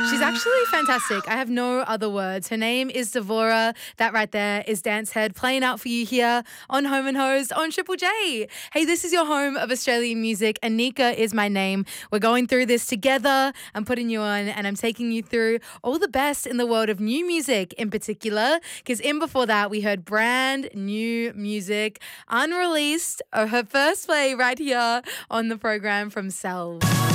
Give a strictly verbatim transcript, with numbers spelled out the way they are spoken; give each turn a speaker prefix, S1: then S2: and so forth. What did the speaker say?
S1: She's actually fantastic. I have no other words. Her name is Devora. That right there is Dance Head playing out for you here on Home and Hosed on Triple J. Hey, this is your home of Australian music. Anika is my name. We're going through this together. I'm putting you on and I'm taking you through all the best in the world of new music in particular. Because in before that, we heard brand new music, unreleased, or her first play right here on the program from Selves.